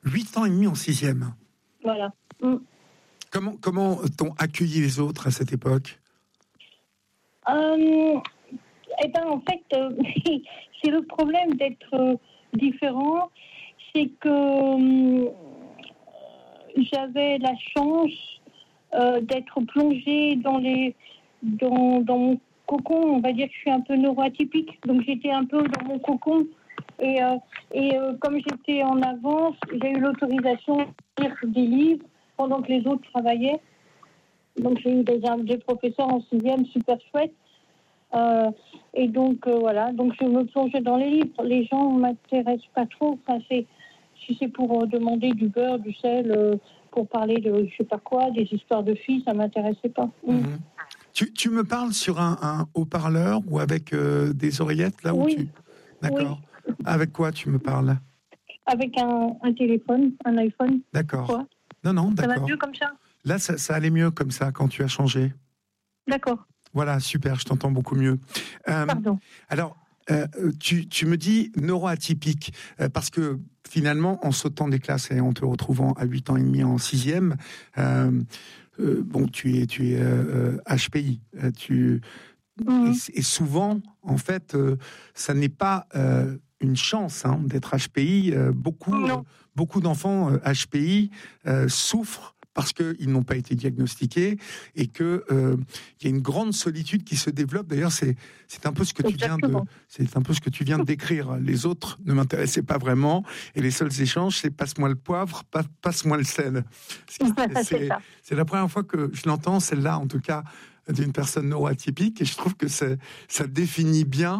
8 ans et demi en 6e. Voilà. Comment t'ont accueilli les autres à cette époque? En fait, c'est le problème d'être différent, c'est que j'avais la chance d'être plongée dans mon cocon. On va dire que je suis un peu neuroatypique, donc j'étais un peu dans mon cocon. Et comme j'étais en avance, j'ai eu l'autorisation de lire des livres pendant que les autres travaillaient. Donc j'ai eu des professeurs en 6e super chouettes. Et donc voilà, donc je me plongeais dans les livres. Les gens ne m'intéressent pas trop. Enfin, si c'est pour demander du beurre, du sel, pour parler de je sais pas quoi, des histoires de filles, ça m'intéressait pas. Mmh. Tu me parles sur un haut-parleur ou avec des oreillettes là où Oui. D'accord. Oui. Avec quoi tu me parles? Avec un téléphone, un iPhone. D'accord. Quoi? Non, d'accord. Ça va mieux comme ça? Là, ça allait mieux comme ça quand tu as changé. D'accord. Voilà, super, je t'entends beaucoup mieux. Pardon. Alors, tu me dis neuroatypique, parce que finalement, en sautant des classes et en te retrouvant à 8 ans et demi en 6e, tu es HPI. Et souvent, en fait, ça n'est pas une chance d'être HPI. Beaucoup d'enfants HPI souffrent parce qu'ils n'ont pas été diagnostiqués et que il y a une grande solitude qui se développe. D'ailleurs, c'est un peu ce que tu viens de décrire. Les autres ne m'intéressaient pas vraiment et les seuls échanges, c'est passe-moi le poivre, passe-moi le sel. C'est la première fois que je l'entends, celle-là en tout cas, d'une personne neuroatypique, et je trouve que ça définit bien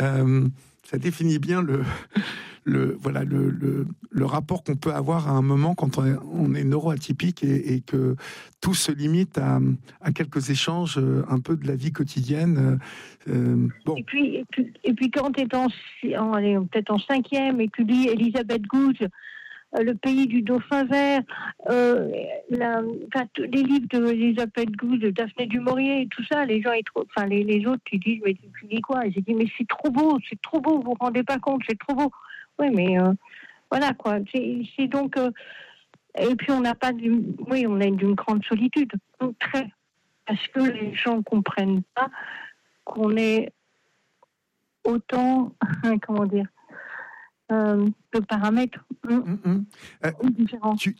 le rapport qu'on peut avoir à un moment quand on est neuroatypique et que tout se limite à quelques échanges un peu de la vie quotidienne. Bon. Et puis quand tu es peut-être en 5e et que tu lis Elisabeth Gouge, Le pays du dauphin vert, les livres d'Elisabeth Gouge, de Daphné du Maurier, tout ça, les gens, les autres, ils disent, mais tu lis quoi? J'ai dit, mais c'est trop beau, vous vous rendez pas compte, c'est trop beau. Oui, mais voilà, quoi. C'est donc... et puis, on a d'une grande solitude, donc parce que les gens comprennent pas qu'on est autant, comment dire, de paramètres différents. Tu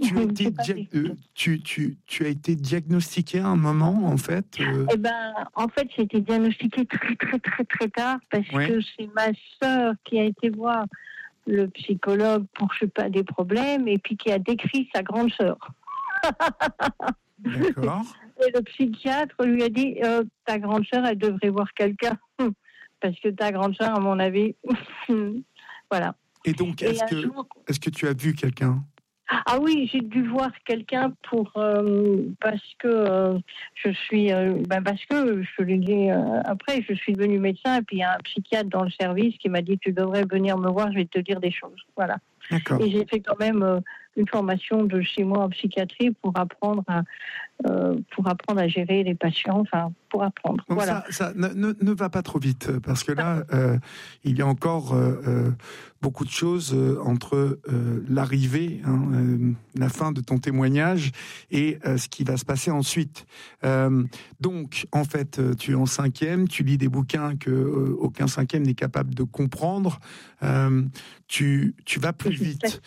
as été diagnostiqué à un moment, en fait En fait, j'ai été diagnostiquée très, très, très, très tard parce que c'est ma sœur qui a été voir le psychologue pour, je sais pas, des problèmes et puis qui a décrit sa grande sœur. D'accord. Et le psychiatre lui a dit ta grande sœur, elle devrait voir quelqu'un parce que ta grande sœur, à mon avis, voilà. Et donc, est-ce que tu as vu quelqu'un? Ah oui, j'ai dû voir quelqu'un parce que je suis parce que je l'ai dit après, je suis devenue médecin et puis il y a un psychiatre dans le service qui m'a dit tu devrais venir me voir, je vais te dire des choses. Voilà. D'accord. Et j'ai fait quand même une formation de 6 mois en psychiatrie pour apprendre à gérer les patients, enfin pour apprendre. Donc voilà. Ça ne va pas trop vite parce que là il y a encore beaucoup de choses entre l'arrivée, la fin de ton témoignage et ce qui va se passer ensuite. Donc en fait tu es en 5e, tu lis des bouquins que aucun 5e n'est capable de comprendre. Tu vas plus vite.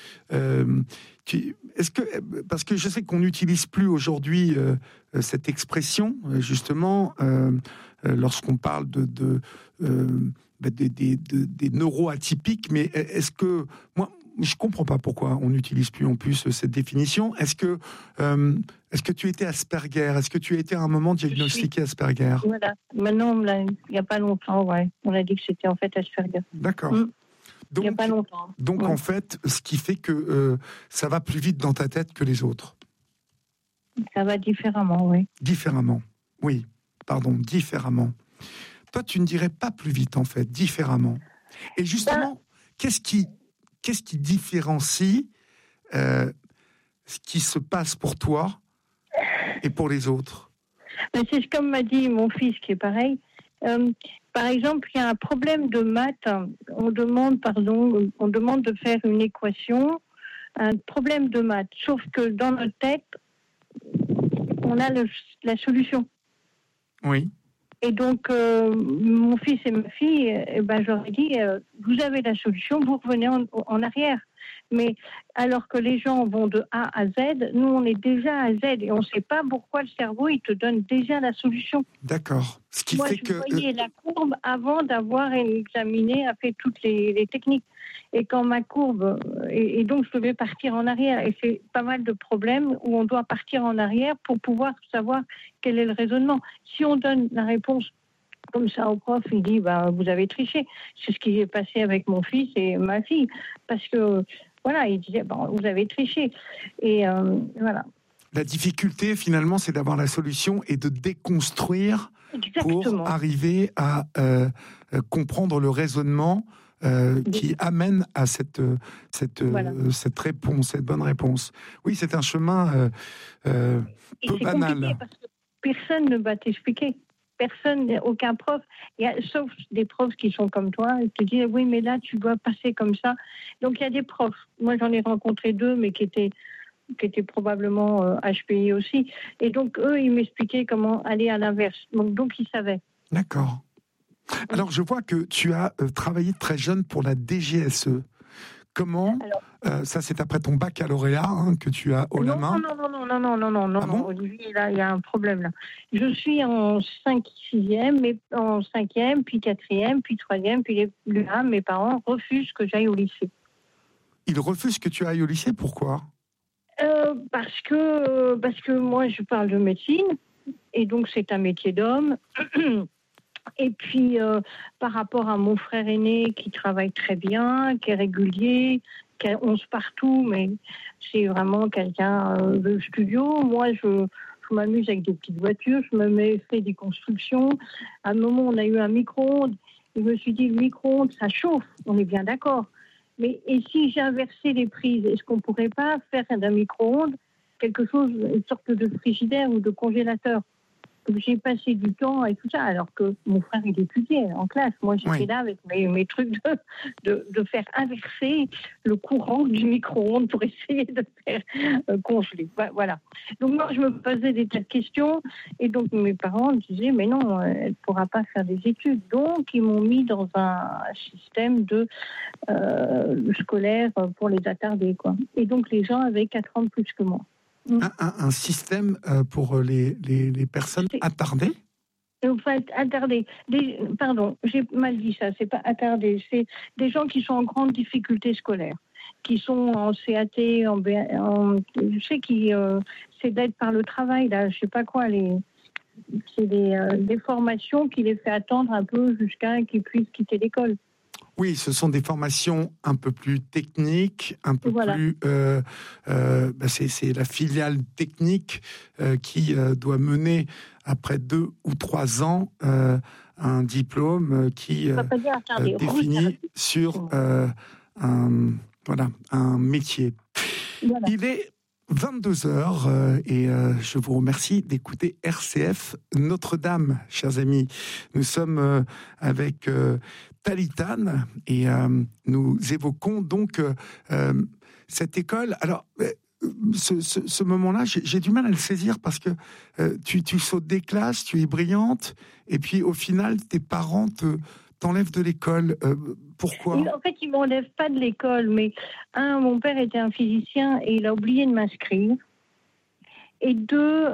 Parce que je sais qu'on n'utilise plus aujourd'hui cette expression, justement, lorsqu'on parle des neuroatypiques, mais est-ce que moi je comprends pas pourquoi on n'utilise plus en plus cette définition. Est-ce que tu étais Asperger? Est-ce que tu as été à un moment diagnostiqué Asperger? Voilà. Maintenant, il n'y a pas longtemps, on a dit que c'était en fait Asperger. D'accord. Donc, il n'y a pas longtemps. Donc en fait, ce qui fait que ça va plus vite dans ta tête que les autres. Ça va différemment, oui. Différemment. Toi, tu ne dirais pas plus vite, en fait, différemment. Et justement, qu'est-ce qui différencie ce qui se passe pour toi et pour les autres? C'est comme m'a dit mon fils, qui est pareil. Par exemple, il y a un problème de maths. On demande de faire une équation un problème de maths. Sauf que dans notre tête, on a la solution. Oui. Et donc, mon fils et ma fille, j'aurais dit, vous avez la solution, vous revenez en arrière. Mais alors que les gens vont de A à Z, nous, on est déjà à Z et on ne sait pas pourquoi le cerveau, il te donne déjà la solution. D'accord. Ce qui Moi, fait je voyais la courbe avant d'avoir examiné, fait toutes les techniques. Et quand ma courbe, et donc je devais partir en arrière. Et c'est pas mal de problèmes où on doit partir en arrière pour pouvoir savoir quel est le raisonnement. Si on donne la réponse comme ça au prof, il dit vous avez triché. C'est ce qui est passé avec mon fils et ma fille. Parce que, voilà, il disait vous avez triché. Et voilà. La difficulté, finalement, c'est d'avoir la solution et de déconstruire. Exactement. Pour arriver à comprendre le raisonnement qui amène à cette réponse, cette bonne réponse. Oui, c'est un chemin peu banal. Parce que personne ne va t'expliquer. Personne, aucun prof, sauf des profs qui sont comme toi, ils te disent oui, mais là, tu dois passer comme ça. Donc, il y a des profs. Moi, j'en ai rencontré 2, mais qui étaient probablement HPI aussi. Et donc, eux, ils m'expliquaient comment aller à l'inverse. Donc ils savaient. D'accord. Alors, je vois que tu as travaillé très jeune pour la DGSE. Comment ça, c'est après ton baccalauréat que tu as haut la main. Non, Olivier, là, il y a un problème, là. Je suis en 6e, mais en 5e, puis 4e, puis 3e, puis là, mes parents refusent que j'aille au lycée. Ils refusent que tu ailles au lycée, pourquoi ? Parce que moi, je parle de médecine, et donc c'est un métier d'homme. Et puis, par rapport à mon frère aîné qui travaille très bien, qui est régulier, qui a 11 partout, mais c'est vraiment quelqu'un de studio. Moi, je m'amuse avec des petites voitures, fais des constructions. À un moment, on a eu un micro-ondes. Je me suis dit, le micro-ondes, ça chauffe, on est bien d'accord. Mais et si j'ai inversé les prises, est-ce qu'on ne pourrait pas faire d'un micro-ondes quelque chose, une sorte de frigidaire ou de congélateur ? Donc, j'ai passé du temps et tout ça, alors que mon frère, il étudiait en classe. Moi, j'étais là avec mes trucs de faire inverser le courant du micro-ondes pour essayer de faire congeler. Voilà. Donc, moi, je me posais des tas de questions. Et donc, mes parents me disaient, mais non, elle ne pourra pas faire des études. Donc, ils m'ont mis dans un système scolaire pour les attardés, quoi. Et donc, les gens avaient 4 ans de plus que moi. Un système pour les personnes attardées ? En fait, attardées. Pardon, j'ai mal dit ça, c'est pas attardé. C'est des gens qui sont en grande difficulté scolaire, qui sont en CAT, je sais qui c'est d'aide par le travail, là, je sais pas quoi, c'est des formations qui les fait attendre un peu jusqu'à qu'ils puissent quitter l'école. Oui, ce sont des formations un peu plus techniques, un peu plus. C'est la filiale technique qui doit mener après 2 ou 3 ans un diplôme qui définit sur un métier. Voilà. Il est 22h et je vous remercie d'écouter RCF Notre-Dame, chers amis. Nous sommes avec Talitane et nous évoquons donc cette école. Alors, ce moment-là, j'ai du mal à le saisir parce que tu sautes des classes, tu es brillante et puis au final, tes parents t'enlèvent de l'école. Pourquoi ? En fait, ils ne m'enlèvent pas de l'école, mais mon père était un physicien et il a oublié de m'inscrire. Et 2,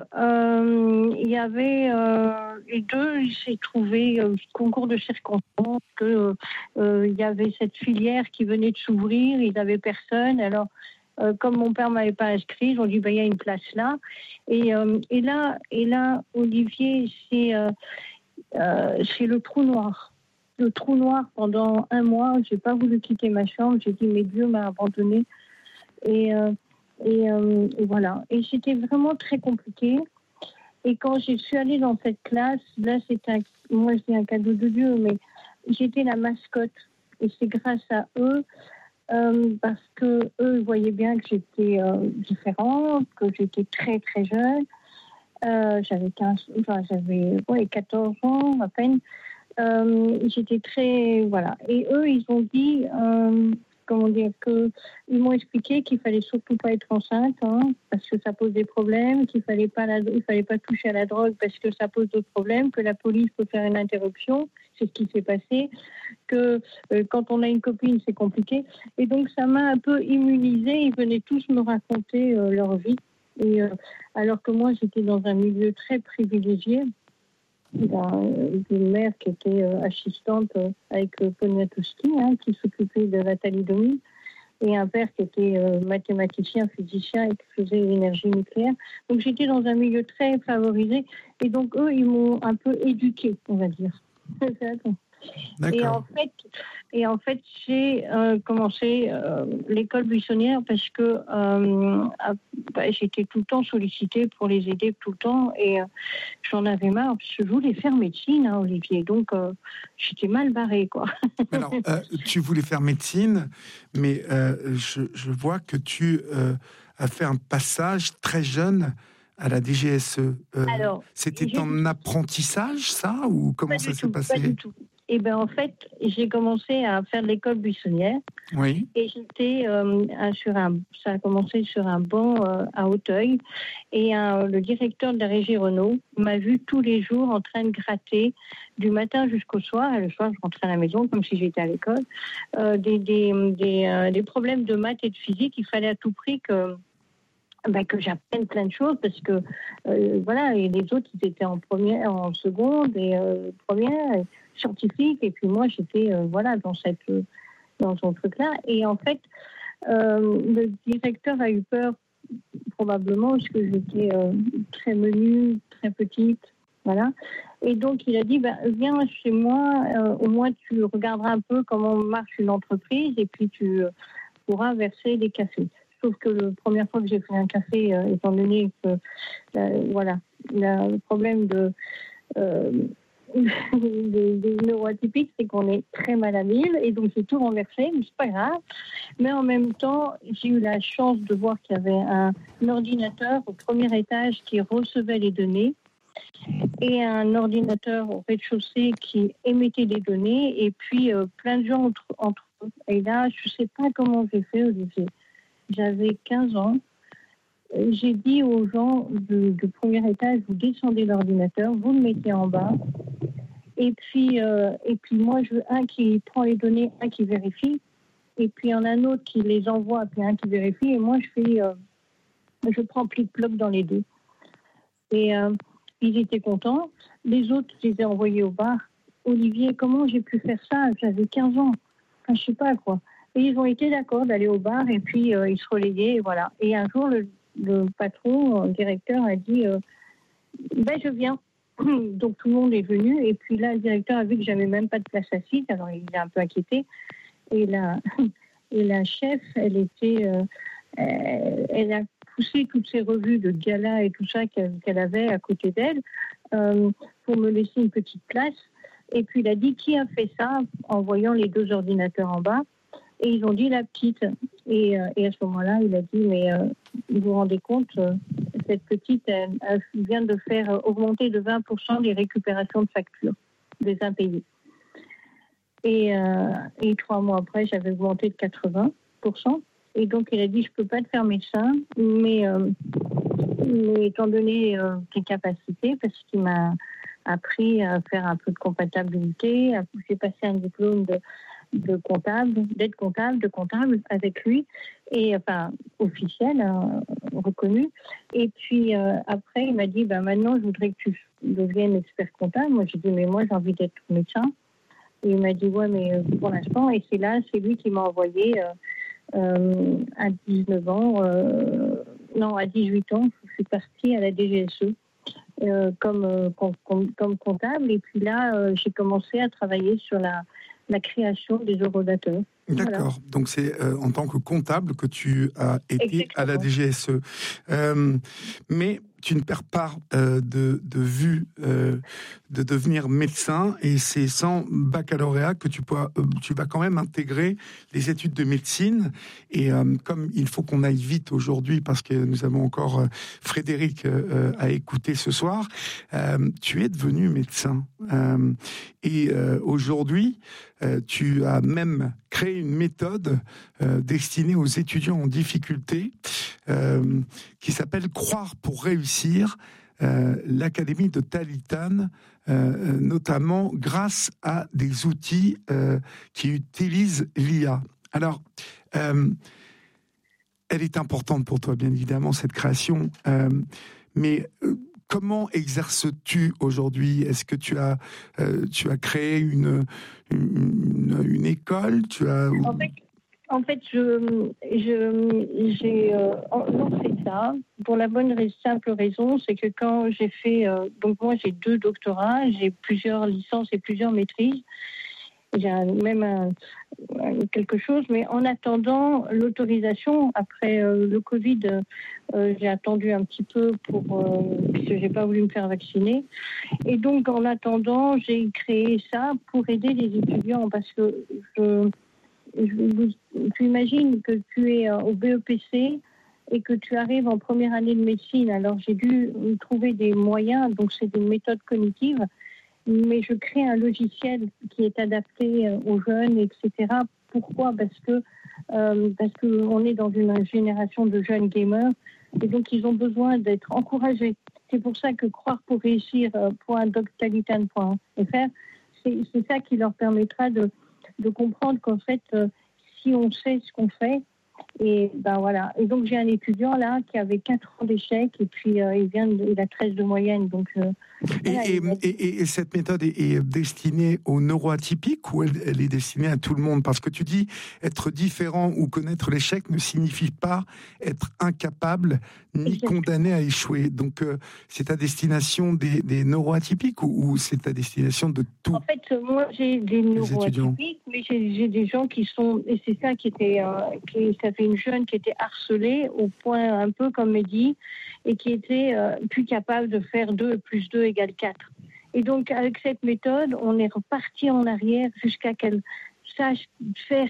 il s'est trouvé concours de circonstances que il y avait cette filière qui venait de s'ouvrir, il n'avait personne. Alors, comme mon père m'avait pas inscrit, ils ont dit il y a une place là. Et là, Olivier, c'est le trou noir. Le trou noir pendant 1 mois, j'ai pas voulu quitter ma chambre. J'ai dit mais Dieu m'a abandonnée. Et voilà. Et c'était vraiment très compliqué. Et quand je suis allée dans cette classe, là, moi, je dis un cadeau de Dieu, mais j'étais la mascotte. Et c'est grâce à eux, parce que eux voyaient bien que j'étais différente, que j'étais très, très jeune. J'avais 14 ans à peine. J'étais très... Voilà. Et eux, ils ont dit... comment dire, ils m'ont expliqué qu'il fallait surtout pas être enceinte, parce que ça pose des problèmes, il fallait pas toucher à la drogue parce que ça pose d'autres problèmes, que la police peut faire une interruption, c'est ce qui s'est passé, que quand on a une copine, c'est compliqué. Et donc, ça m'a un peu immunisée. Ils venaient tous me raconter leur vie. Et alors que moi, j'étais dans un milieu très privilégié, d'une mère qui était assistante avec Poniatowski, qui s'occupait de la thalidomide, et un père qui était mathématicien, physicien et qui faisait l'énergie nucléaire. Donc j'étais dans un milieu très favorisé, et donc eux, ils m'ont un peu éduquée, on va dire. Et en fait, j'ai commencé l'école buissonnière parce que j'étais tout le temps sollicitée pour les aider tout le temps, et j'en avais marre parce que je voulais faire médecine, Olivier. Donc j'étais mal barrée, quoi. Alors, tu voulais faire médecine, mais je vois que tu as fait un passage très jeune à la DGSE. Alors, c'était en apprentissage, ça, ou comment ça s'est passé? Pas du tout. Et ben en fait, j'ai commencé à faire de l'école buissonnière. Oui. Et j'étais ça a commencé sur un banc à Auteuil. Et le directeur de la régie Renault m'a vu tous les jours en train de gratter du matin jusqu'au soir. Et le soir, je rentrais à la maison comme si j'étais à l'école. Des problèmes de maths et de physique. Il fallait à tout prix que j'apprenne plein de choses parce que voilà, et les autres ils étaient en première, en seconde et première, scientifique, et puis moi j'étais dans son truc là. Et en fait le directeur a eu peur, probablement parce que j'étais très menue, très petite, voilà, et donc il a dit viens chez moi, au moins tu regarderas un peu comment marche une entreprise et puis tu pourras verser des cafés. Sauf que la première fois que j'ai fait un café, étant donné que le problème des neuroatypiques, c'est qu'on est très malhabile, et donc j'ai tout renversé, mais c'est pas grave. Mais en même temps, j'ai eu la chance de voir qu'il y avait un ordinateur au premier étage qui recevait les données et un ordinateur au rez-de-chaussée qui émettait les données, et puis plein de gens entre eux. Et là, je sais pas comment j'ai fait, Olivier. J'avais 15 ans. J'ai dit aux gens du premier étage, vous descendez l'ordinateur, vous le mettez en bas. Et puis moi, je veux un qui prend les données, un qui vérifie. Et puis il y en a un autre qui les envoie, puis un qui vérifie. Et moi, je prends plic-ploc dans les deux. Et ils étaient contents. Les autres, je les ai envoyés au bar. Olivier, comment j'ai pu faire ça? J'avais 15 ans. Enfin, je sais pas, quoi. Et ils ont été d'accord d'aller au bar, et puis ils se relayaient, et voilà. Et un jour, le patron, le directeur, a dit je viens. Donc tout le monde est venu, et puis là, le directeur a vu que j'avais même pas de place assise, alors il est un peu inquiété. Et la chef, elle a poussé toutes ces revues de gala et tout ça qu'elle avait à côté d'elle pour me laisser une petite place. Et puis il a dit qui a fait ça, en voyant les deux ordinateurs en bas. Et ils ont dit la petite. Et à ce moment-là, il a dit, mais vous vous rendez compte, cette petite, elle vient de faire augmenter de 20% les récupérations de factures des impayés. Et 3 mois après, j'avais augmenté de 80%. Et donc, il a dit, je ne peux pas te faire médecin, mais étant donné tes capacités, parce qu'il m'a appris à faire un peu de comptabilité, j'ai passé un diplôme d'aide comptable, de comptable avec lui, et enfin officiel, reconnu. Et puis après, il m'a dit, maintenant, je voudrais que tu deviennes expert comptable. Moi, j'ai dit, mais moi, j'ai envie d'être médecin. Et il m'a dit, ouais, mais pour l'instant, et c'est lui qui m'a envoyé à 19 ans, à 18 ans, je suis partie à la DGSE. Comme comptable, et puis là j'ai commencé à travailler sur la création des eurodateurs. D'accord, voilà. Donc c'est en tant que comptable que tu as été à la DGSE. Mais tu ne perds pas de vue de devenir médecin, et c'est sans baccalauréat que tu vas quand même intégrer les études de médecine. Et comme il faut qu'on aille vite aujourd'hui parce que nous avons encore Frédéric à écouter ce soir, tu es devenu médecin. Et aujourd'hui, tu as même créé une méthode destinée aux étudiants en difficulté qui s'appelle Croire pour réussir, l'Académie de Talitane, notamment grâce à des outils qui utilisent l'IA. Alors, elle est importante pour toi, bien évidemment, cette création, mais comment exerces-tu aujourd'hui ? Est-ce que tu as créé une école ? En fait, non, c'est ça. Pour la simple raison, c'est que quand j'ai fait, donc moi j'ai 2 doctorats, j'ai plusieurs licences et plusieurs maîtrises. J'ai même quelque chose, mais en attendant l'autorisation, après le Covid, j'ai attendu un petit peu puisque j'ai pas voulu me faire vacciner. Et donc, en attendant, j'ai créé ça pour aider les étudiants, parce que tu imagines que tu es au BEPC et que tu arrives en première année de médecine. Alors, j'ai dû trouver des moyens, donc c'est des méthodes cognitives, mais je crée un logiciel qui est adapté aux jeunes, etc. Pourquoi ? Parce que on est dans une génération de jeunes gamers, et donc ils ont besoin d'être encouragés. C'est pour ça que croire pour réussir .doctalitane.fr, c'est ça qui leur permettra de comprendre qu'en fait, si on sait ce qu'on fait, et ben voilà. Et donc j'ai un étudiant là qui avait 4 ans d'échec, et puis il a 13 de moyenne, donc. Et cette méthode est destinée aux neuroatypiques, ou elle est destinée à tout le monde ? Parce que tu dis être différent ou connaître l'échec ne signifie pas être incapable ni condamné à échouer. Donc c'est à destination des neuroatypiques, ou c'est à destination de tout ? En fait, moi j'ai des neuroatypiques, mais j'ai des gens qui sont, et c'est ça ça fait une jeune qui était harcelée au point un peu comme Mehdi, et qui était plus capable de faire 2 plus 2 égale 4. Et donc, avec cette méthode, on est reparti en arrière jusqu'à qu'elle sache faire.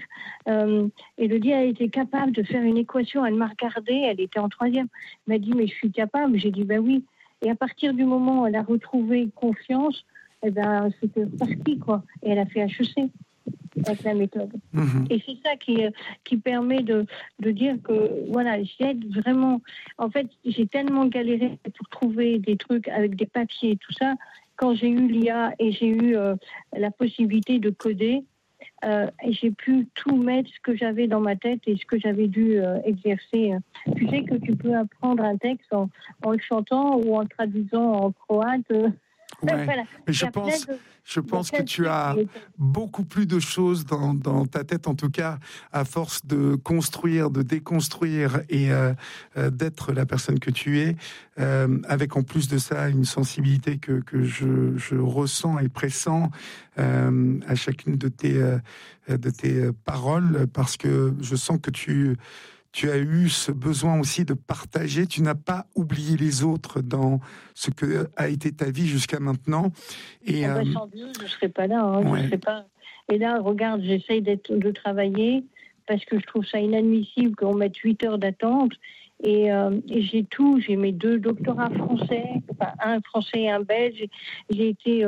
Elodie a été capable de faire une équation. Elle m'a regardée, elle était en 3e. Elle m'a dit, mais je suis capable. J'ai dit, ben oui. Et à partir du moment où elle a retrouvé confiance, eh ben, c'était reparti, quoi. Et elle a fait HEC avec la méthode. Et c'est ça qui permet de dire que, voilà, j'aide vraiment. En fait, j'ai tellement galéré pour trouver des trucs avec des papiers et tout ça. Quand j'ai eu l'IA et j'ai eu la possibilité de coder, j'ai pu tout mettre, ce que j'avais dans ma tête et ce que j'avais dû exercer. Tu sais que tu peux apprendre un texte en le chantant ou en le traduisant en croate. Ouais. Voilà. Mais je pense que tu as beaucoup plus de choses dans ta tête, en tout cas, à force de construire, de déconstruire et d'être la personne que tu es, avec en plus de ça une sensibilité que je ressens et pressens à chacune de tes paroles, parce que je sens que tu as eu ce besoin aussi de partager. Tu n'as pas oublié les autres dans ce que a été ta vie jusqu'à maintenant. Et sans Dieu, je ne serais pas là. Je serais pas. Et là, regarde, j'essaye de travailler parce que je trouve ça inadmissible qu'on mette 8 heures d'attente. Et j'ai tout. J'ai mes 2 doctorats français, enfin un français et un belge. J'ai été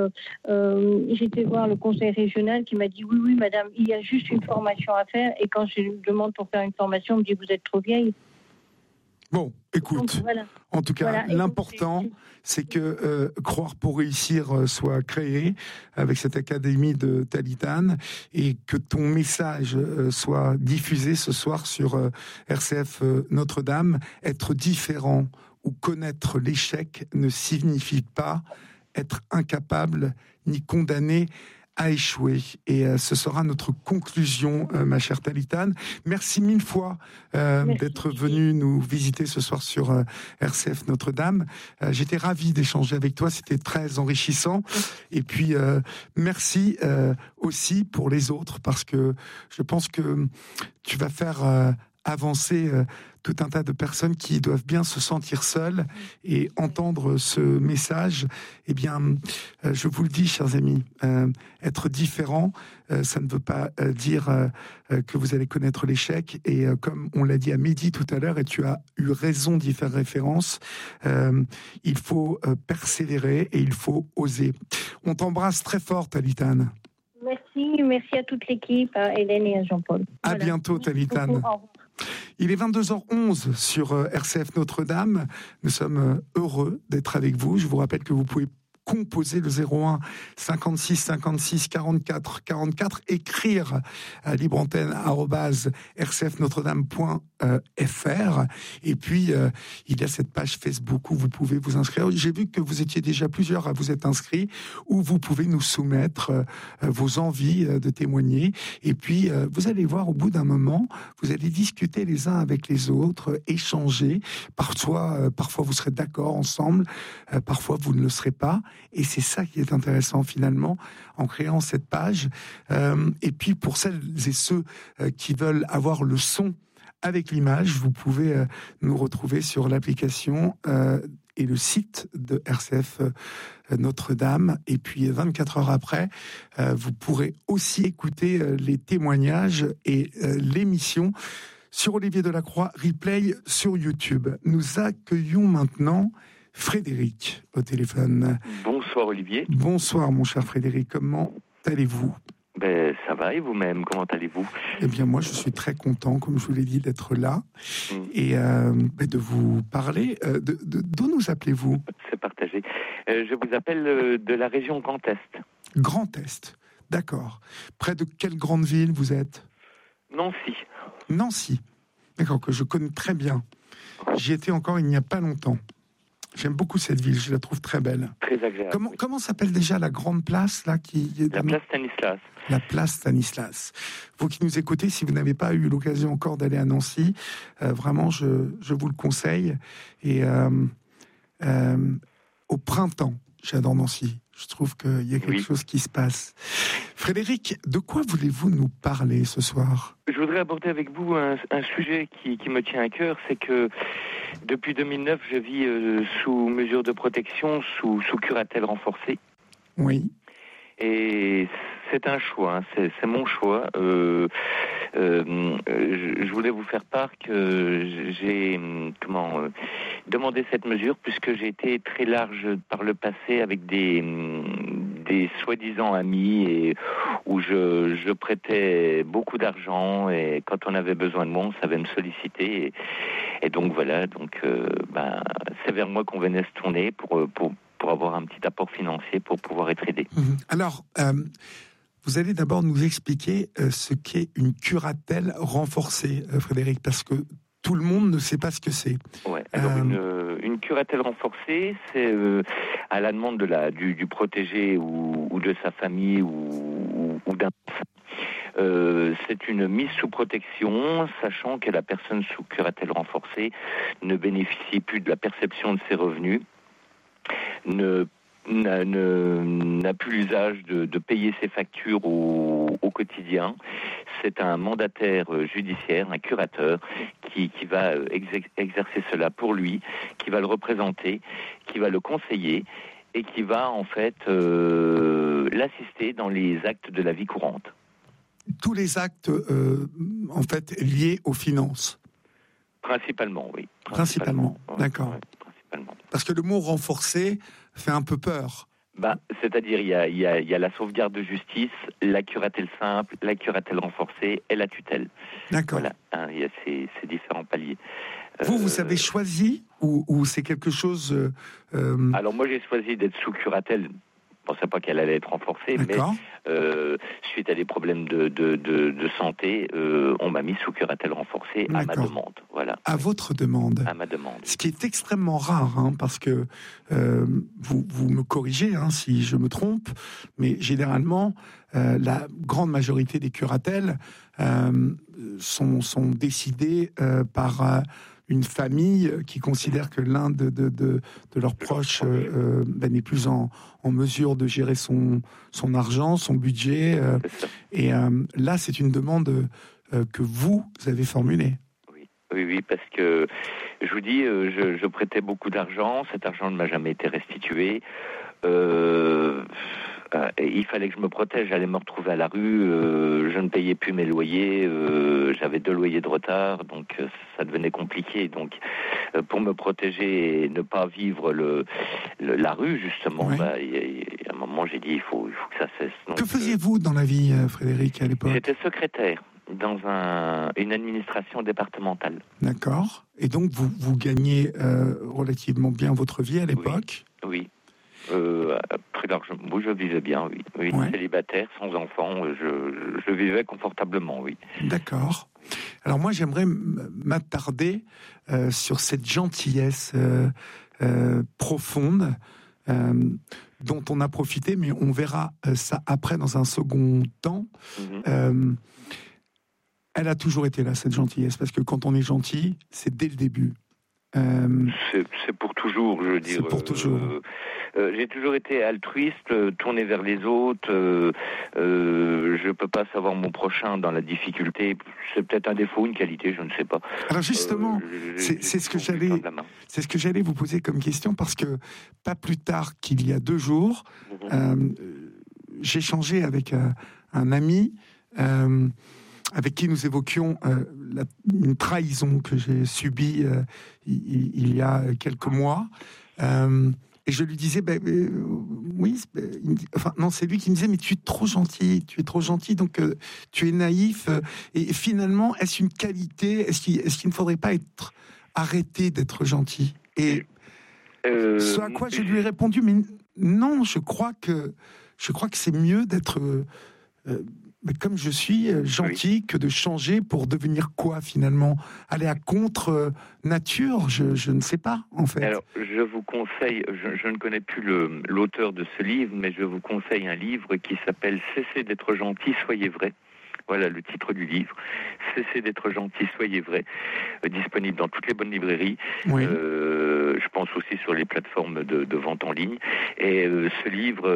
voir le conseil régional qui m'a dit oui, madame, il y a juste une formation à faire. Et quand je demande pour faire une formation, on me dit vous êtes trop vieille. Bon, écoute, donc, voilà. En tout cas, voilà. L'important, c'est que Croire pour réussir soit créé avec cette académie de Talitane, et que ton message soit diffusé ce soir sur RCF Notre-Dame. Être différent ou connaître l'échec ne signifie pas être incapable ni condamné à échouer. Et ce sera notre conclusion, ma chère Talitane. Merci 1000 fois d'être venue nous visiter ce soir sur RCF Notre-Dame. J'étais ravi d'échanger avec toi, c'était très enrichissant. Et puis, merci aussi pour les autres, parce que je pense que tu vas faire avancer tout un tas de personnes qui doivent bien se sentir seules et entendre ce message. Eh bien, je vous le dis, chers amis, être différent, ça ne veut pas dire que vous allez connaître l'échec. Et comme on l'a dit à Mehdi tout à l'heure, et tu as eu raison d'y faire référence, il faut persévérer et il faut oser. On t'embrasse très fort, Talitane. Merci à toute l'équipe, à Hélène et à Jean-Paul. À bientôt, Talitane. Il est 22h11 sur RCF Notre-Dame. Nous sommes heureux d'être avec vous. Je vous rappelle que vous pouvez composer le 01 56 56 44 44, écrire à libreantenne@rcfnotredame.fr, et puis il y a cette page Facebook où vous pouvez vous inscrire. J'ai vu que vous étiez déjà plusieurs à vous être inscrits, où vous pouvez nous soumettre vos envies de témoigner, et puis vous allez voir, au bout d'un moment, vous allez discuter les uns avec les autres, échanger. Parfois vous serez d'accord ensemble, parfois vous ne le serez pas. Et c'est ça qui est intéressant finalement en créant cette page. Et puis pour celles et ceux qui veulent avoir le son avec l'image, vous pouvez nous retrouver sur l'application et le site de RCF Notre-Dame. Et puis 24 heures après, vous pourrez aussi écouter les témoignages et l'émission sur Olivier Delacroix, replay sur YouTube. Nous accueillons maintenant Frédéric au téléphone. Bonsoir Olivier. Bonsoir mon cher Frédéric, comment allez-vous ? Ça va, et vous-même, comment allez-vous ? Eh bien moi je suis très content, comme je vous l'ai dit, d'être là et de vous parler. D'où nous appelez-vous ? C'est partagé. Je vous appelle de la région Grand Est. Grand Est, d'accord. Près de quelle grande ville vous êtes ? Nancy. Nancy, d'accord, que je connais très bien. J'y étais encore il n'y a pas longtemps. J'aime beaucoup cette ville, je la trouve très belle. Très agréable. Comment s'appelle déjà la grande place là qui est La place Stanislas. La place Stanislas. Vous qui nous écoutez, si vous n'avez pas eu l'occasion encore d'aller à Nancy, vraiment, je vous le conseille. Et au printemps, j'adore Nancy. Je trouve qu'il y a quelque chose qui se passe. Frédéric, de quoi voulez-vous nous parler ce soir ? Je voudrais aborder avec vous un sujet qui me tient à cœur, c'est que depuis 2009, je vis sous mesure de protection, sous curatelle renforcée. Oui. Et c'est un choix, c'est mon choix. Je voulais vous faire part que j'ai demandé cette mesure, puisque j'ai été très large par le passé avec des soi-disant amis, et où je prêtais beaucoup d'argent, et quand on avait besoin de moi, on savait me solliciter, et donc voilà, c'est vers moi qu'on venait se tourner pour avoir un petit apport financier pour pouvoir être aidé. Alors, vous allez d'abord nous expliquer ce qu'est une curatelle renforcée, Frédéric, parce que tout le monde ne sait pas ce que c'est. Ouais. Alors une curatelle renforcée, c'est à la demande du protégé ou de sa famille ou d'un enfant. C'est une mise sous protection, sachant que la personne sous curatelle renforcée ne bénéficie plus de la perception de ses revenus, n'a plus l'usage de payer ses factures au quotidien. C'est un mandataire judiciaire, un curateur, qui va exercer cela pour lui, qui va le représenter, qui va le conseiller et qui va en fait l'assister dans les actes de la vie courante. Tous les actes en fait liés aux finances. Principalement, oui. Principalement. D'accord. Ouais, principalement. Parce que le mot renforcé fait un peu peur. C'est-à-dire, il y a la sauvegarde de justice, la curatelle simple, la curatelle renforcée et la tutelle. D'accord. Voilà, il y a ces différents paliers. Vous avez choisi ou c'est quelque chose... Alors moi, j'ai choisi d'être sous curatelle. Je ne pensais pas qu'elle allait être renforcée, D'accord. mais suite à des problèmes de santé, on m'a mis sous curatelle renforcée à ma demande. Voilà. À votre demande. À ma demande. Ce qui est extrêmement rare, parce que vous me corrigez si je me trompe, mais généralement, la grande majorité des curatelles sont décidées par... une famille qui considère que l'un de leurs proches n'est plus en mesure de gérer son argent, son budget. Et là, c'est une demande que vous avez formulée. Oui. Oui, parce que je vous dis, je prêtais beaucoup d'argent. Cet argent ne m'a jamais été restitué. Il fallait que je me protège. J'allais me retrouver à la rue. Je ne payais plus mes loyers. J'avais 2 loyers de retard, donc ça devenait compliqué. Donc, pour me protéger et ne pas vivre la rue, justement, Oui. À un moment, j'ai dit il faut que ça cesse. Donc, Que faisiez-vous dans la vie, Frédéric, à l'époque? j'étais secrétaire dans une administration départementale. D'accord. Et donc, vous gagnez relativement bien votre vie à l'époque? Oui. Très largement. Moi, je vivais bien, oui. Ouais. Célibataire, sans enfant, je vivais confortablement, oui. D'accord. Alors moi, j'aimerais m'attarder sur cette gentillesse profonde dont on a profité, mais on verra ça après dans un second temps. Mhm. Elle a toujours été là, cette gentillesse, parce que quand on est gentil, c'est dès le début. C'est pour toujours, je veux dire. C'est pour toujours. J'ai toujours été altruiste, tourné vers les autres. Je peux pas savoir mon prochain dans la difficulté. C'est peut-être un défaut, une qualité, je ne sais pas. Alors justement, c'est ce que j'allais vous poser comme question, parce que pas plus tard qu'il y a 2 jours, j'ai échangé avec un ami avec qui nous évoquions une trahison que j'ai subie il y a quelques mois. Et je lui disais, oui, non, c'est lui qui me disait, mais tu es trop gentil, donc tu es naïf. Et finalement, est-ce une qualité? Est-ce qu'il ne faudrait pas être arrêté d'être gentil? Et ce à quoi je lui ai répondu, mais non, je crois que c'est mieux d'être comme je suis gentil que de changer pour devenir quoi finalement? Aller à contre-nature? Je ne sais pas en fait. Alors je vous conseille, je ne connais plus l'auteur de ce livre, mais je vous conseille un livre qui s'appelle « Cessez d'être gentil, soyez vrai ». Voilà le titre du livre. Cessez d'être gentil, soyez vrai. Disponible dans toutes les bonnes librairies. Oui. Je pense aussi sur les plateformes de vente en ligne. Et ce livre,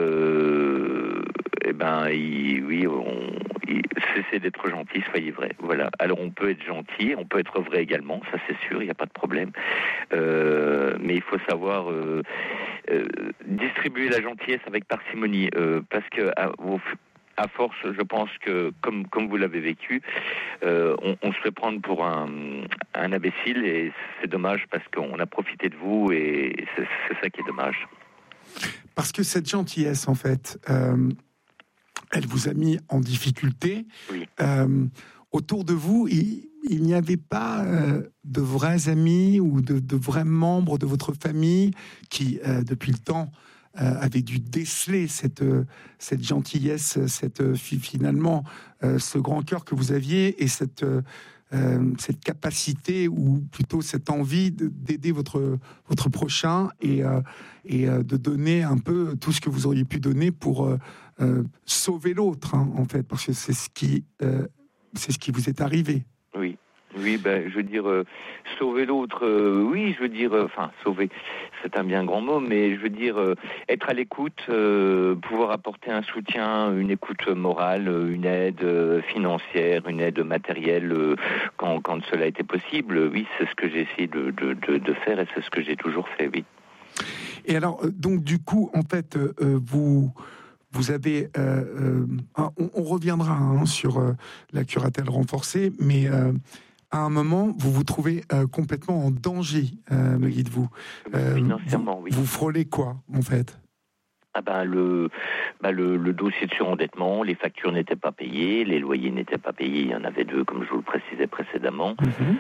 cessez d'être gentil, soyez vrai. Voilà. Alors on peut être gentil, on peut être vrai également, ça c'est sûr, il n'y a pas de problème. Mais il faut savoir distribuer la gentillesse avec parcimonie, parce que à force, je pense que, comme vous l'avez vécu, on se fait prendre pour un imbécile, et c'est dommage parce qu'on a profité de vous, et c'est ça qui est dommage. Parce que cette gentillesse, en fait, elle vous a mis en difficulté. Oui. Autour de vous, il n'y avait pas de vrais amis ou de vrais membres de votre famille qui, depuis le temps, avait dû déceler cette gentillesse, finalement ce grand cœur que vous aviez, et cette capacité, ou plutôt cette envie d'aider votre prochain et de donner un peu tout ce que vous auriez pu donner pour sauver l'autre, hein, en fait, parce que c'est ce qui vous est arrivé. Oui, je veux dire, sauver l'autre, oui, je veux dire, sauver, c'est un bien grand mot, mais je veux dire, être à l'écoute, pouvoir apporter un soutien, une écoute morale, une aide financière, une aide matérielle, quand cela était possible, oui, c'est ce que j'ai essayé de faire, et c'est ce que j'ai toujours fait, oui. Et alors, donc, du coup, en fait, vous avez... on reviendra sur la curatelle renforcée, mais... à un moment, vous vous trouvez complètement en danger, me dites-vous. Financièrement, oui. Vous frôlez quoi, en fait? Le dossier de surendettement, les factures n'étaient pas payées, les loyers n'étaient pas payés, il y en avait 2, comme je vous le précisais précédemment.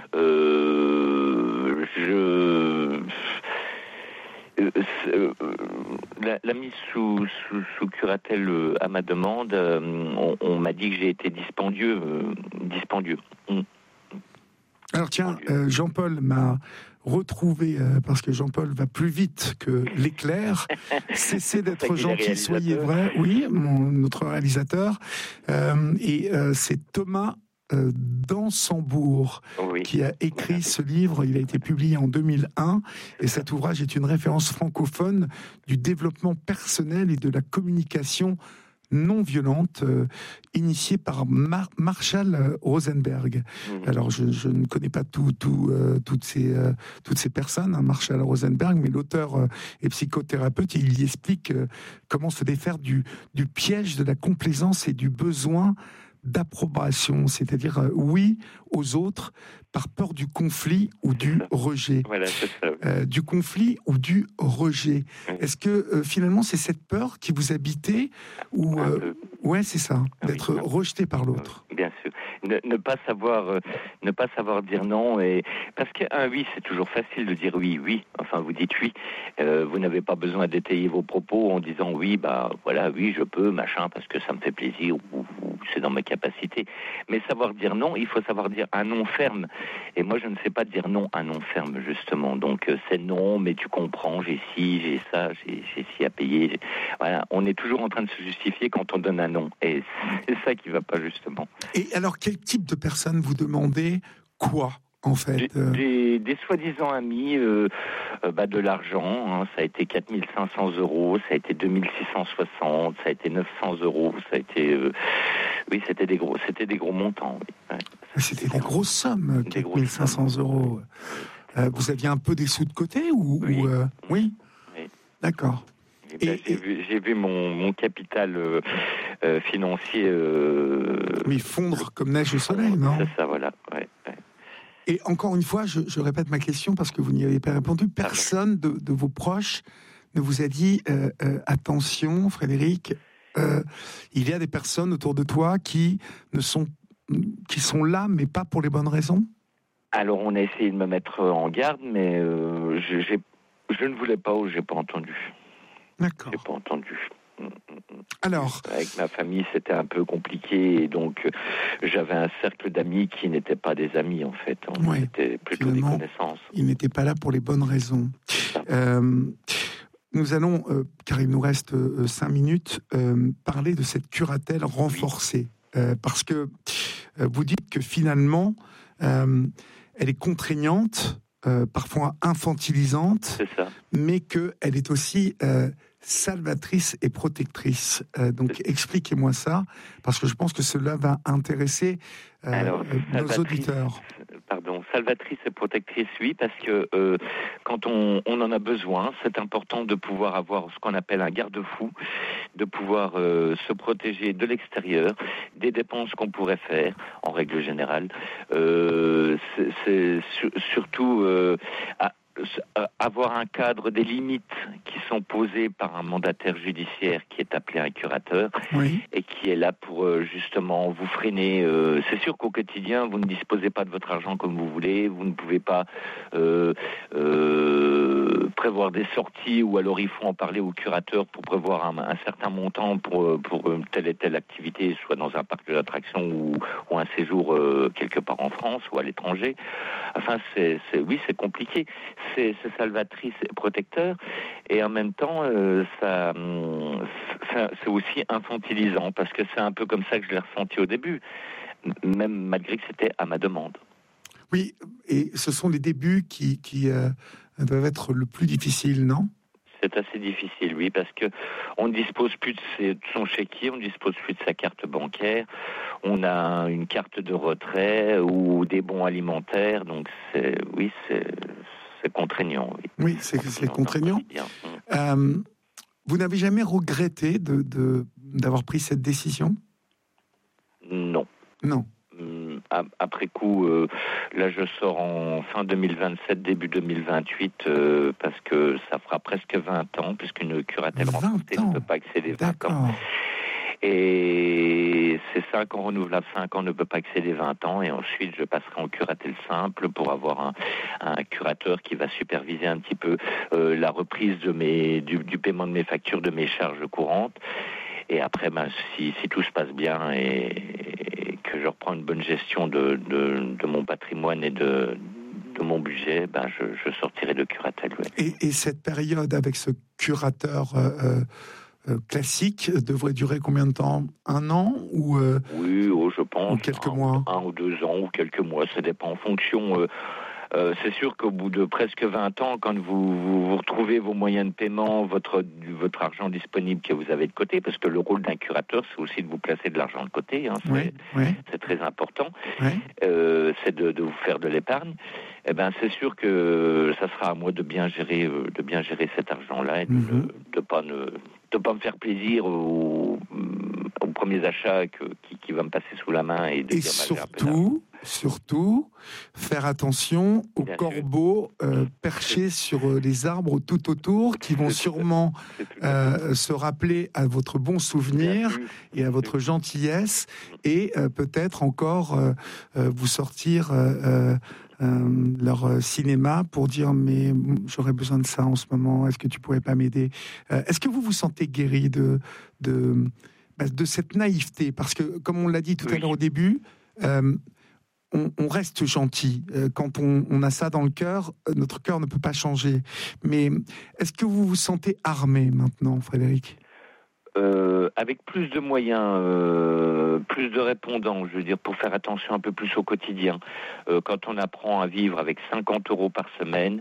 La mise sous curatelle à ma demande, on m'a dit que j'ai été dispendieux. Alors tiens, Jean-Paul m'a retrouvé, parce que Jean-Paul va plus vite que l'éclair. Cessez d'être gentil, soyez vrai. Oui, notre réalisateur. Et c'est Thomas Dansembourg qui a écrit ce livre. Il a été publié en 2001, et cet ouvrage est une référence francophone du développement personnel et de la communication non violente initiée par Marshall Rosenberg. Alors, je ne connais pas toutes ces personnes, hein, Marshall Rosenberg, mais l'auteur est psychothérapeute et il y explique comment se défaire du piège de la complaisance et du besoin d'approbation, c'est-à-dire oui aux autres par peur du conflit ou du rejet. Voilà, c'est ça. Du conflit ou du rejet. Est-ce que finalement c'est cette peur qui vous habitait ou ouais, c'est ça, d'être rejeté par l'autre. Bien sûr. Ne pas savoir dire non, et parce qu'un oui, c'est toujours facile de dire oui. Enfin, vous dites oui. Vous n'avez pas besoin d'étayer vos propos en disant oui, bah voilà, oui, je peux, machin, parce que ça me fait plaisir ou c'est dans mes capacités. Mais savoir dire non, il faut savoir dire un non ferme. Et moi, je ne sais pas dire non à non ferme, justement. Donc, c'est non, mais tu comprends, j'ai ci, j'ai ça, j'ai ci à payer. Voilà, on est toujours en train de se justifier quand on donne un non. Et c'est ça qui ne va pas, justement. Et alors, quel type de personne vous demandez quoi, en fait Des soi-disant amis, de l'argent, hein, ça a été 4 500 €, ça a été 2 660, ça a été 900 €, ça a été... oui, c'était des gros montants. Oui. Ouais. C'était des grosses sommes, 4 500 €. Vous aviez un peu des sous de côté ou oui. Oui. D'accord. J'ai vu mon capital financier... oui, fondre comme neige au soleil, non ? C'est ça, voilà. Ouais. Et encore une fois, je répète ma question parce que vous n'y avez pas répondu. Personne de vos proches ne vous a dit attention, Frédéric, il y a des personnes autour de toi qui sont là, mais pas pour les bonnes raisons. Alors, on a essayé de me mettre en garde, mais je ne voulais pas ou j'ai pas entendu. D'accord. J'ai pas entendu. Alors, avec ma famille, c'était un peu compliqué, et donc j'avais un cercle d'amis qui n'étaient pas des amis, en fait. C'était plutôt des connaissances. Ils n'étaient pas là pour les bonnes raisons. Nous allons, car il nous reste 5 minutes, parler de cette curatelle renforcée. Parce que vous dites que finalement, elle est contraignante, parfois infantilisante, c'est ça. Mais qu'elle est aussi salvatrice et protectrice. Donc expliquez-moi ça, parce que je pense que cela va intéresser nos auditeurs. Pardon, salvatrice et protectrice, oui, parce que quand on en a besoin, c'est important de pouvoir avoir ce qu'on appelle un garde-fou, de pouvoir se protéger de l'extérieur, des dépenses qu'on pourrait faire, en règle générale. C'est surtout... avoir un cadre, des limites qui sont posées par un mandataire judiciaire qui est appelé un curateur, oui, et qui est là pour justement vous freiner. C'est sûr qu'au quotidien, vous ne disposez pas de votre argent comme vous voulez, vous ne pouvez pas prévoir des sorties, ou alors il faut en parler au curateur pour prévoir un certain montant pour telle et telle activité, soit dans un parc d'attractions ou un séjour quelque part en France ou à l'étranger. Enfin, oui, c'est compliqué. C'est salvatrice et protecteur, et en même temps, c'est aussi infantilisant, parce que c'est un peu comme ça que je l'ai ressenti au début, même malgré que c'était à ma demande. Oui, et ce sont les débuts qui doivent être le plus difficile, non ? C'est assez difficile, oui, parce que on ne dispose plus de son chéquier, on ne dispose plus de sa carte bancaire, on a une carte de retrait ou des bons alimentaires, donc c'est contraignant. Oui, c'est contraignant. Vous n'avez jamais regretté d'avoir pris cette décision ? Non. Non. Après coup, là je sors en fin 2027, début 2028, parce que ça fera presque 20 ans, puisqu'une curatelle renforcée ne peut pas excéder 20 ans. Et c'est 5 ans renouvelables, 5 ans ne peut pas excéder 20 ans, et ensuite je passerai en curatelle simple pour avoir un curateur qui va superviser un petit peu la reprise du paiement de mes factures, de mes charges courantes. Et après, si tout se passe bien et que je reprends une bonne gestion de mon patrimoine et de mon budget, je sortirai de curatelle. Ouais. Et cette période avec ce curateur classique devrait durer combien de temps ? 1 an ou oui, je pense. Ou quelques mois ? 1 ou 2 ans ou quelques mois, ça dépend en fonction... c'est sûr qu'au bout de presque 20 ans, quand vous retrouvez vos moyens de paiement, votre argent disponible que vous avez de côté, parce que le rôle d'un curateur, c'est aussi de vous placer de l'argent de côté, c'est très important, c'est de vous faire de l'épargne. Eh ben, c'est sûr que ça sera à moi de bien gérer cet argent-là et de pas me faire plaisir aux premiers achats qui va me passer sous la main et surtout faire attention aux corbeaux perchés sur les arbres tout autour qui vont sûrement se rappeler à votre bon souvenir et à votre gentillesse et peut-être encore vous sortir leur cinéma pour dire mais j'aurais besoin de ça en ce moment, est-ce que tu pourrais pas m'aider? Est-ce que vous vous sentez guéri de cette naïveté? Parce que comme on l'a dit tout à l'heure au début, on reste gentil. Quand on a ça dans le cœur, notre cœur ne peut pas changer. Mais est-ce que vous vous sentez armé maintenant, Frédéric? Avec plus de moyens, plus de répondants, je veux dire, pour faire attention un peu plus au quotidien. Quand on apprend à vivre avec 50 € par semaine,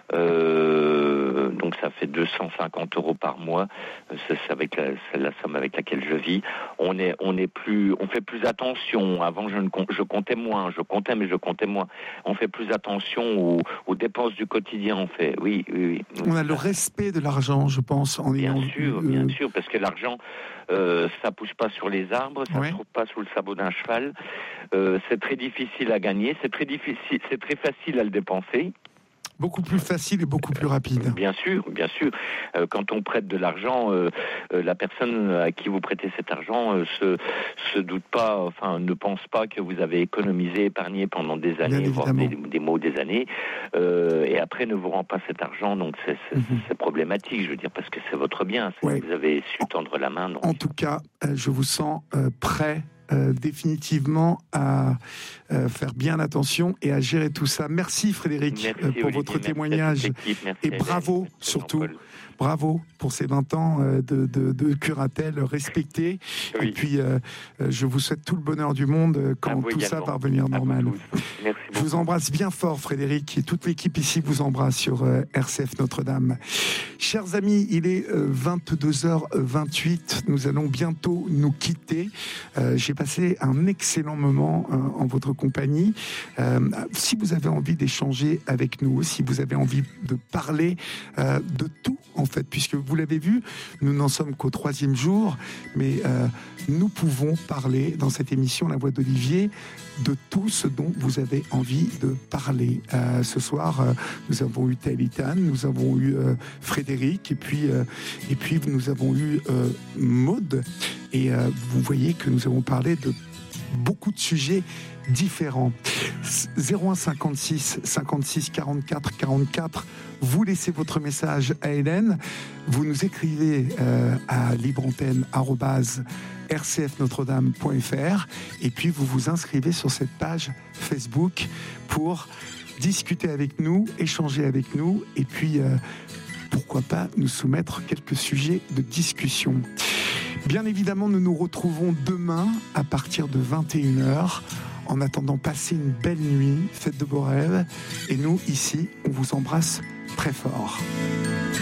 donc ça fait 250 € par mois, c'est la somme avec laquelle je vis. On fait plus attention. Avant, je comptais moins. Mais je comptais moins. On fait plus attention aux dépenses du quotidien. Oui. On a le respect de l'argent, je pense. Bien sûr, parce que l'argent, ça pousse pas sur les arbres, ça ne trouve pas sous le sabot d'un cheval. C'est très difficile à gagner. C'est très facile à le dépenser. Beaucoup plus facile et beaucoup plus rapide. Bien sûr. Quand on prête de l'argent, la personne à qui vous prêtez cet argent se doute pas, ne pense pas que vous avez économisé, épargné pendant des années, voire des mois ou des années, et après ne vous rend pas cet argent. Donc c'est problématique, je veux dire, parce que c'est votre bien. Vous avez su tendre la main. Donc. En tout cas, je vous sens prêt. Définitivement à faire bien attention et à gérer tout ça. Merci Frédéric pour votre témoignage et bravo surtout. Bravo pour ces 20 ans de curatelle respectée. Oui. Et puis, je vous souhaite tout le bonheur du monde quand tout ça va revenir normal. Je vous embrasse bien fort, Frédéric, et toute l'équipe ici vous embrasse sur RCF Notre-Dame. Chers amis, il est 22h28. Nous allons bientôt nous quitter. J'ai passé un excellent moment en votre compagnie. Si vous avez envie d'échanger avec nous, si vous avez envie de parler de tout, en fait, puisque vous l'avez vu, nous n'en sommes qu'au 3e jour, mais nous pouvons parler dans cette émission La Voix d'Olivier de tout ce dont vous avez envie de parler. Ce soir, nous avons eu Taïlitan, nous avons eu Frédéric, et puis nous avons eu Maud, et vous voyez que nous avons parlé de beaucoup de sujets différents. 01 56 56 44 44. Vous laissez votre message à Hélène. Vous nous écrivez à libreantenne@rcfnotredame.fr et puis vous vous inscrivez sur cette page Facebook pour discuter avec nous, échanger avec nous et puis pourquoi pas nous soumettre quelques sujets de discussion. Bien évidemment, nous nous retrouvons demain à partir de 21h. En attendant, passez une belle nuit, faites de beaux rêves. Et nous, ici, on vous embrasse très fort.